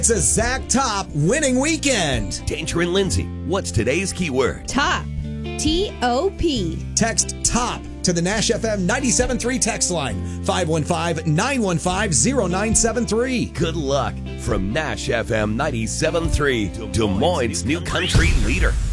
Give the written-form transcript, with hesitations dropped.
It's a Zach Top winning weekend. Danger and Lindsay, what's today's keyword? Top. T-O-P. Text TOP to the Nash FM 97.3 text line, 515-915-0973. Good luck from Nash FM 97.3, Des Moines' new country leader.